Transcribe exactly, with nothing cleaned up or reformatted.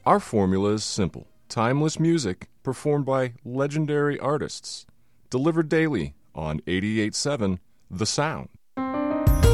Our formula is simple. Timeless music performed by legendary artists. Delivered daily on eighty-eight point seven The Sound.